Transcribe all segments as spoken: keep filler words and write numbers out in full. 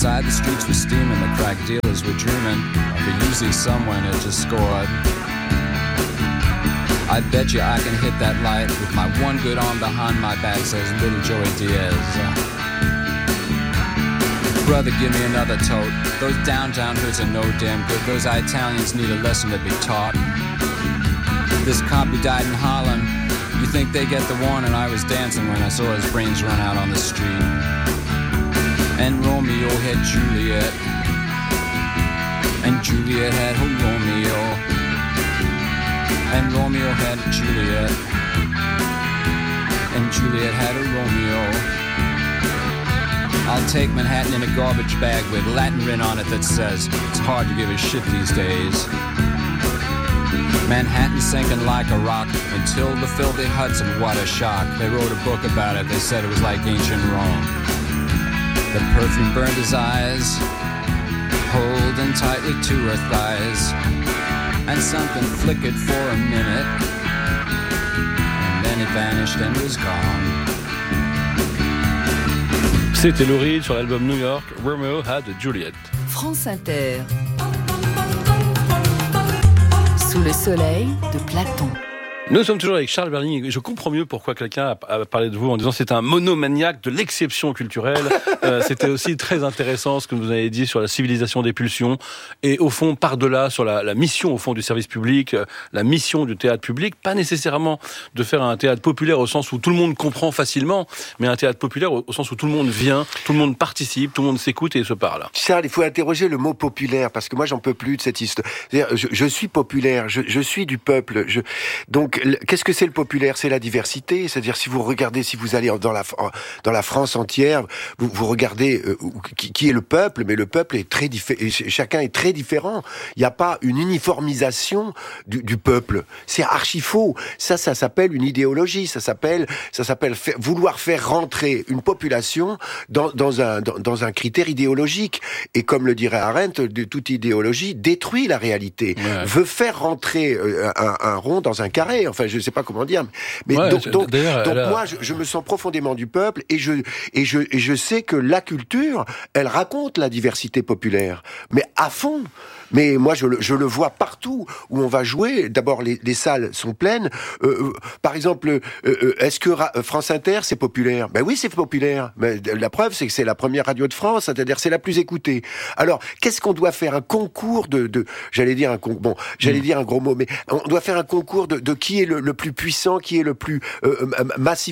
Outside the streets were steaming, the crack dealers were dreaming of a usually someone had just scored. I bet you I can hit that light with my one good arm behind my back, says little Joey Diaz. Brother, give me another tote. Those downtown hoods are no damn good. Those Italians need a lesson to be taught. This cop who died in Holland, you think they get the warning? I was dancing when I saw his brains run out on the street. And Romeo had Juliet, and Juliet had her Romeo. And Romeo had a Juliet, and Juliet had a Romeo. I'll take Manhattan in a garbage bag with Latin written on it that says it's hard to give a shit these days. Manhattan sinking like a rock until the filthy Hudson, what a shock. They wrote a book about it, they said it was like ancient Rome. The perfume burned his eyes, holding tightly to her thighs. And something flickered for a minute, and then it vanished and was gone. C'était Lou Reed sur l'album New York, Romeo Had a Juliet. France Inter. Sous le soleil de Platon. Nous sommes toujours avec Charles Berling et je comprends mieux pourquoi quelqu'un a parlé de vous en disant c'est un monomaniaque de l'exception culturelle. euh, c'était aussi très intéressant ce que vous avez dit sur la civilisation des pulsions et au fond par-delà sur la, la mission au fond du service public, euh, la mission du théâtre public, pas nécessairement de faire un théâtre populaire au sens où tout le monde comprend facilement, mais un théâtre populaire au, au sens où tout le monde vient, tout le monde participe, tout le monde s'écoute et se parle. Charles, il faut interroger le mot populaire parce que moi j'en peux plus de cette histoire. C'est-à-dire, je, je suis populaire, je, je suis du peuple. Je... Donc qu'est-ce que c'est le populaire ? C'est la diversité. C'est-à-dire, si vous regardez, si vous allez dans la dans la France entière, vous, vous regardez euh, qui, qui est le peuple, mais le peuple est très différent. Chacun est très différent. Il n'y a pas une uniformisation du, du peuple. C'est archi faux. Ça, ça s'appelle une idéologie. Ça s'appelle, ça s'appelle faire, vouloir faire rentrer une population dans, dans un dans, dans un critère idéologique. Et comme le dirait Arendt, de toute idéologie détruit la réalité. Ouais. Veut faire rentrer un, un rond dans un carré. Enfin, je ne sais pas comment dire, mais ouais, donc, donc, donc a... moi, je, je me sens profondément du peuple et je et je et je sais que la culture, elle raconte la diversité populaire, mais à fond. Mais moi, je le, je le vois partout où on va jouer. D'abord, les, les salles sont pleines. Euh, par exemple, euh, est-ce que Ra- France Inter, c'est populaire ? Ben oui, c'est populaire. Mais la preuve, c'est que c'est la première radio de France, c'est-à-dire c'est la plus écoutée. Alors, qu'est-ce qu'on doit faire ? Un concours de, de j'allais dire un con, bon, j'allais mmh. dire un gros mot, mais on doit faire un concours de, de qui est le, le plus puissant, qui est le plus euh, massificateur ?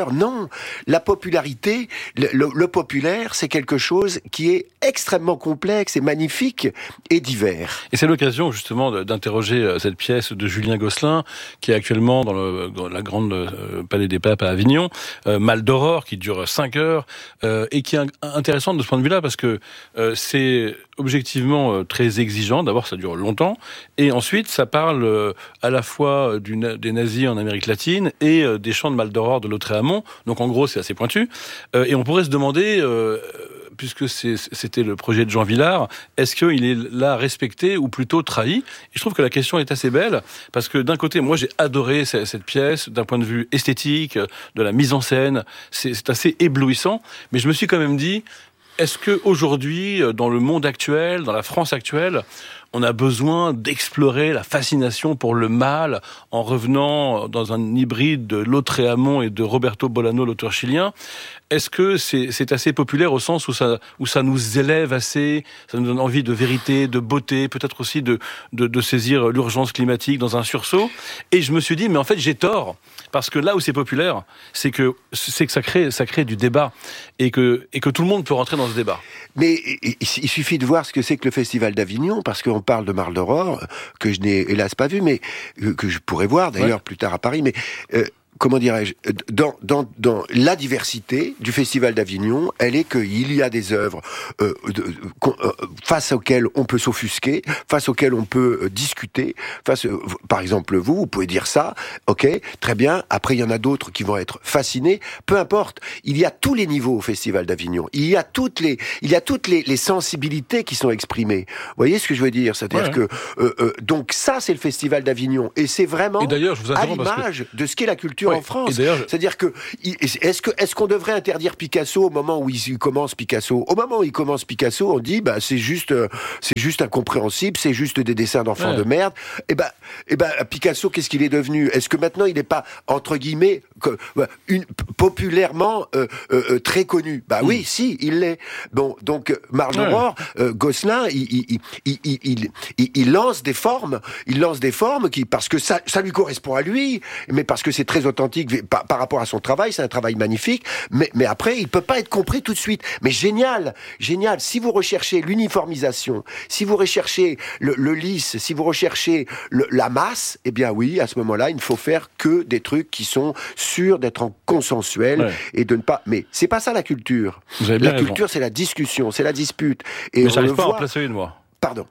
Non, la popularité, le, le, le populaire, c'est quelque chose qui est extrêmement complexe et magnifique et divers. Et c'est l'occasion justement d'interroger cette pièce de Julien Gosselin qui est actuellement dans, le, dans la grande euh, Palais des Papes à Avignon, euh, Mal d'Aurore, qui dure cinq heures euh, et qui est intéressante de ce point de vue-là parce que euh, c'est objectivement euh, très exigeant. D'abord, ça dure longtemps et ensuite, ça parle euh, à la fois du, des nazis en Amérique latine et euh, des chants de Mal d'Aurore de Lautréamont. Donc en gros, c'est assez pointu. Euh, et on pourrait se demander... Euh, puisque c'est, c'était le projet de Jean Vilar, est-ce qu'il est là respecté ou plutôt trahi ? Et je trouve que la question est assez belle, parce que d'un côté, moi j'ai adoré cette, cette pièce, d'un point de vue esthétique, de la mise en scène, c'est, c'est assez éblouissant, mais je me suis quand même dit, est-ce qu'aujourd'hui, dans le monde actuel, dans la France actuelle, on a besoin d'explorer la fascination pour le mal en revenant dans un hybride de Lautréamont et de Roberto Bolano, l'auteur chilien. Est-ce que c'est, c'est assez populaire au sens où ça, où ça nous élève assez, ça nous donne envie de vérité, de beauté, peut-être aussi de, de, de saisir l'urgence climatique dans un sursaut ? Et je me suis dit, mais en fait, j'ai tort. Parce que là où c'est populaire, c'est que, c'est que ça crée, ça crée du débat. Et que, et que tout le monde peut rentrer dans ce débat. Mais il suffit de voir ce que c'est que le Festival d'Avignon, parce qu'on parle de Mal d'Aurore, que je n'ai hélas pas vu, mais que je pourrais voir d'ailleurs ouais. plus tard à Paris, mais... Euh, comment dirais-je, dans, dans, dans la diversité du Festival d'Avignon, elle est qu'il y a des œuvres euh, de, euh, face auxquelles on peut s'offusquer, face auxquelles on peut euh, discuter. Face, euh, par exemple, vous, vous pouvez dire ça, ok, très bien. Après, il y en a d'autres qui vont être fascinés. Peu importe. Il y a tous les niveaux au Festival d'Avignon. Il y a toutes les, il y a toutes les, les sensibilités qui sont exprimées. Vous voyez ce que je veux dire ? C'est-à-dire ouais. que euh, euh, donc ça, c'est le Festival d'Avignon, et c'est vraiment et d'ailleurs, je vous à l'image que... de ce qu'est la culture culture ouais. en France. Et d'ailleurs, je... C'est-à-dire que, est-ce que, est-ce qu'on devrait interdire Picasso au moment où il commence Picasso? Au moment où il commence Picasso, on dit, bah, c'est juste, euh, c'est juste incompréhensible, c'est juste des dessins d'enfants ouais. de merde. Et ben, et ben, Picasso, qu'est-ce qu'il est devenu? Est-ce que maintenant il n'est pas, entre guillemets, que, une, populairement, euh, euh, très connu? Bah mm. oui, si, il l'est. Bon, donc, Marge Aurore, ouais. euh, Gosselin, il, il, il, il, il, il, il lance des formes, il lance des formes qui, parce que ça, ça lui correspond à lui, mais parce que c'est très authentique par, par rapport à son travail, c'est un travail magnifique, mais, mais après, il peut pas être compris tout de suite. Mais génial, génial. Si vous recherchez l'uniformisation, si vous recherchez le, le lisse, si vous recherchez le, la masse, eh bien oui, à ce moment-là, il ne faut faire que des trucs qui sont sûrs d'être en consensuel ouais. et de ne pas. Mais c'est pas ça la culture. Vous avez bien la raison. culture, c'est la discussion, c'est la dispute. Et mais on j'arrive le pas voit... à en placer une, moi. Pardon.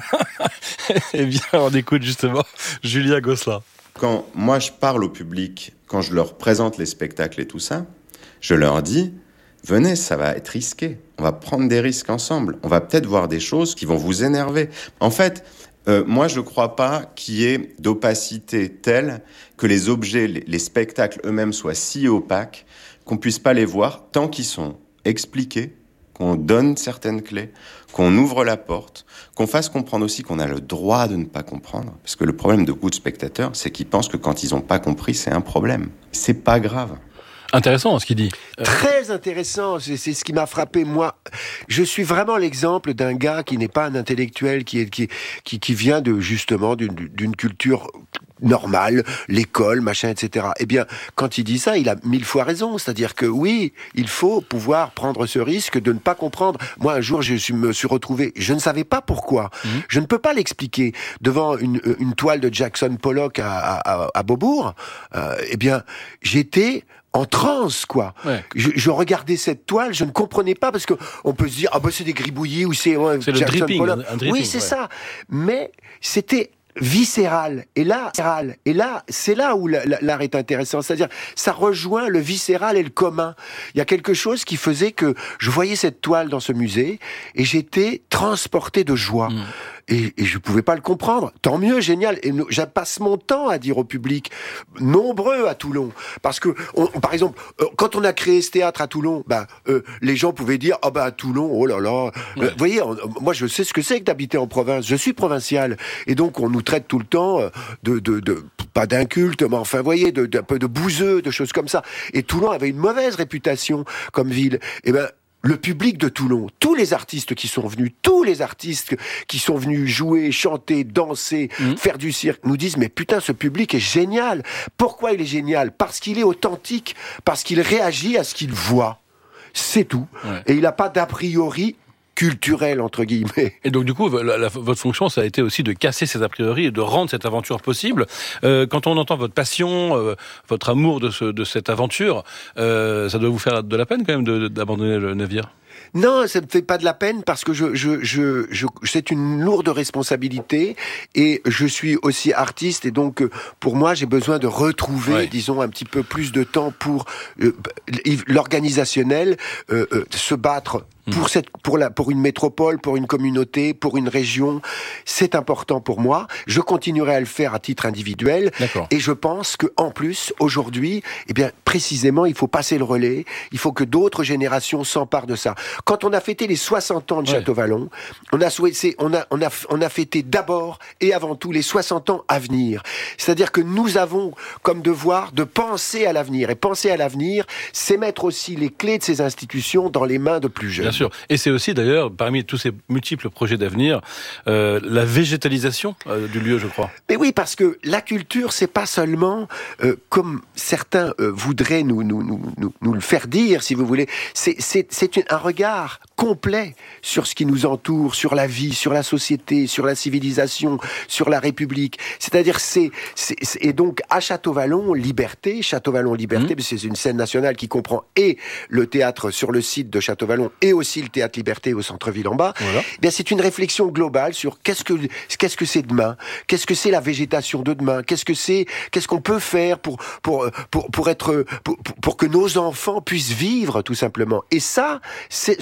Eh bien, on écoute justement Julien Gosselin. Quand moi je parle au public, quand je leur présente les spectacles et tout ça, je leur dis, venez, ça va être risqué. On va prendre des risques ensemble. On va peut-être voir des choses qui vont vous énerver. En fait, euh, moi je ne crois pas qu'il y ait d'opacité telle que les objets, les, les spectacles eux-mêmes soient si opaques qu'on ne puisse pas les voir tant qu'ils sont expliqués, qu'on donne certaines clés, qu'on ouvre la porte, qu'on fasse comprendre aussi qu'on a le droit de ne pas comprendre. Parce que le problème de beaucoup de spectateurs, c'est qu'ils pensent que quand ils n'ont pas compris, c'est un problème. C'est pas grave. Intéressant ce qu'il dit. Très intéressant, c'est, c'est ce qui m'a frappé. Moi, je suis vraiment l'exemple d'un gars qui n'est pas un intellectuel, qui est qui qui, qui vient de justement d'une, d'une culture normale, l'école, machin, et cetera. Eh bien, quand il dit ça, il a mille fois raison. C'est-à-dire que oui, il faut pouvoir prendre ce risque de ne pas comprendre. Moi, un jour, je suis, me suis retrouvé, je ne savais pas pourquoi. Mmh. Je ne peux pas l'expliquer. Devant une, une toile de Jackson Pollock à, à, à Beaubourg, euh, eh bien, j'étais en transe, quoi. Ouais. Je, je regardais cette toile, je ne comprenais pas, parce que on peut se dire, ah ben c'est des gribouillis, ou c'est, ouais, c'est Jackson le dripping, Pollock. Un, un dripping, oui, c'est ouais. ça. Mais c'était viscéral. Et là, et là, c'est là où l'art est intéressant. C'est-à-dire, ça rejoint le viscéral et le commun. Il y a quelque chose qui faisait que je voyais cette toile dans ce musée et j'étais transporté de joie. Mmh. Et, et je pouvais pas le comprendre. Tant mieux, génial. Et je passe mon temps à dire au public, nombreux à Toulon, parce que, on, par exemple, quand on a créé ce théâtre à Toulon, bah, euh, les gens pouvaient dire, ah oh, bah à Toulon, oh là là. Vous ouais. euh, voyez, on, moi je sais ce que c'est que d'habiter en province. Je suis provincial, et donc on nous traite tout le temps de, de, de pas d'inculte, mais enfin, vous voyez, de, d'un peu de bouseux, de choses comme ça. Et Toulon avait une mauvaise réputation comme ville. Et ben. Le public de Toulon, tous les artistes qui sont venus, tous les artistes qui sont venus jouer, chanter, danser, mmh. faire du cirque, nous disent, mais putain, ce public est génial. Pourquoi il est génial? Parce qu'il est authentique, parce qu'il réagit à ce qu'il voit. C'est tout. Ouais. Et il n'a pas d'a priori culturel, entre guillemets. Et donc, du coup, la, la, votre fonction, ça a été aussi de casser ces a priori et de rendre cette aventure possible. Euh, quand on entend votre passion, euh, votre amour de, ce, de cette aventure, euh, ça doit vous faire de la peine, quand même, de, de, d'abandonner le navire? Non, ça me fait pas de la peine parce que je, je, je, je, c'est une lourde responsabilité et je suis aussi artiste et donc pour moi j'ai besoin de retrouver, ouais. disons, un petit peu plus de temps pour euh, l'organisationnel, euh, euh, se battre pour cette, pour la, pour une métropole, pour une communauté, pour une région. C'est important pour moi. Je continuerai à le faire à titre individuel. D'accord. Et je pense que en plus aujourd'hui, eh bien précisément, il faut passer le relais. Il faut que d'autres générations s'emparent de ça. Quand on a fêté les soixante ans de ouais. Château Vallon, on a souhaité, on a, on a, on a fêté d'abord et avant tout les soixante ans à venir. C'est-à-dire que nous avons comme devoir de penser à l'avenir. Et penser à l'avenir, c'est mettre aussi les clés de ces institutions dans les mains de plus jeunes. Bien sûr. Et c'est aussi d'ailleurs, parmi tous ces multiples projets d'avenir, euh, la végétalisation euh, du lieu, je crois. Mais oui, parce que la culture, c'est pas seulement, euh, comme certains euh, voudraient nous, nous, nous, nous, nous le faire dire, si vous voulez, c'est, c'est, c'est une, un regard complet sur ce qui nous entoure, sur la vie, sur la société, sur la civilisation, sur la République. C'est-à-dire, c'est, c'est, c'est et donc à Château-Vallon, Liberté, Château-Vallon, Liberté, mmh. c'est une scène nationale qui comprend et le théâtre sur le site de Château-Vallon et aussi le théâtre Liberté au centre-ville en bas. Voilà. Eh bien, c'est une réflexion globale sur qu'est-ce que qu'est-ce que c'est demain, qu'est-ce que c'est la végétation de demain, qu'est-ce que c'est, qu'est-ce qu'on peut faire pour pour pour pour être pour, pour que nos enfants puissent vivre tout simplement. Et ça, c'est, ce sont des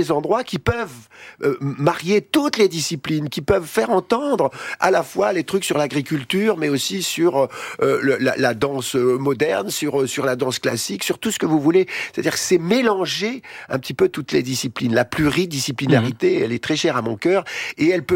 des endroits qui peuvent euh, marier toutes les disciplines, qui peuvent faire entendre à la fois les trucs sur l'agriculture, mais aussi sur euh, le, la, la danse moderne, sur sur la danse classique, sur tout ce que vous voulez. C'est-à-dire que c'est mélanger un petit peu toutes les disciplines. La pluridisciplinarité, mmh. elle est très chère à mon cœur et elle peut